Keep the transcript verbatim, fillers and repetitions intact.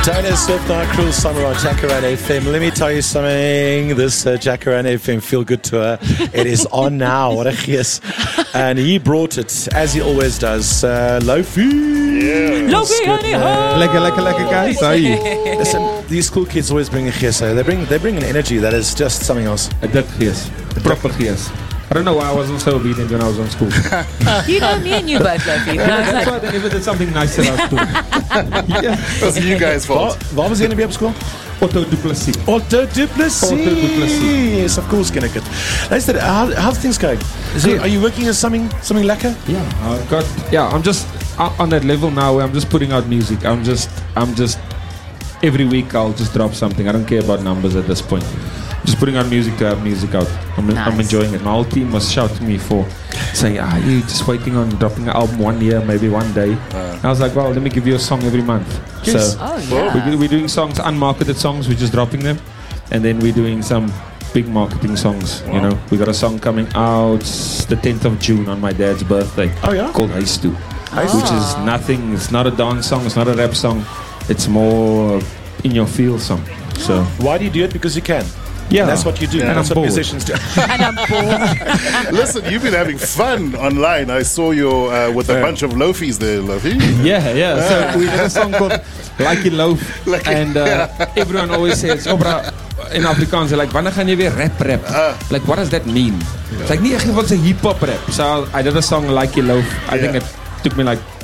Taylor Swift, Night Cruel Summer on Jacaranda F M. Let me tell you something. This uh, Jacaranda F M Feel Good Tour, it is on now. What a gees. And he brought it, as he always does. Uh, Lofi. Yeah. Lofi, honey, ho. Lekker, lekker, lekker, guys. How are you? Listen, these cool kids always bring a gees. They bring, they bring an energy that is just something else. A dik gees. A proper gees. I don't know why I wasn't so obedient when I was on school. You know me and you both, Lofi. But I was That's like, why I never did something nice at our school. Yeah. That's you guys' Waar, fault. waar was jy nou weer op school? Otto du Plessis. Otto du Plessis. Otto du Plessis. Yes, of course, ken ek het. Luister, how, how's things going? Is it, are you working as something, something lekker? Yeah, I've got. Yeah, I'm just o- on that level now where I'm just putting out music. I'm just, I'm just. Every week I'll just drop something. I don't care about numbers at this point. Just putting out music to have music out. I'm, Nice. I'm enjoying it. My whole team was shouting me for, saying, "Ah, you just waiting on dropping an album one year, maybe one day." Uh. I was like, "Well, let me give you a song every month." Yes. So oh, we, yeah. we're doing songs, unmarketed songs. We're just dropping them, and then we're doing some big marketing songs. You know, we got a song coming out the tenth of June on my dad's birthday. Oh, yeah? Called Heist two, Heist which is nothing. It's not a dance song. It's not a rap song. It's more in your feel song. So Why do you do it? Because you can. yeah, And that's what you do. Yeah. And that's I'm what bored. musicians do. And I'm bored. Listen, you've been having fun online. I saw you uh, with a Yeah. bunch of loafies there, Lofi. Yeah, yeah. So we did a song called Like It Loaf. Like It- and uh, everyone always says, oh, bro, in Afrikaans, they're like, wanneer gaan jy weer rap rap? Ah. Like, what does that mean? It's like, nee, ek geef ons 'n hip hop rap. So I did a song Like It Loaf. I think Yeah. it took me like